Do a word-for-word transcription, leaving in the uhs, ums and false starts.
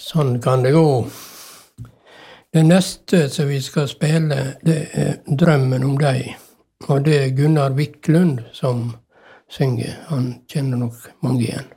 Sånn kan det gå. Det neste som vi skal spille, det er Drømmen om deg. Og det er Gunnar Wiklund som synger. Han kjenner nok mange igjen.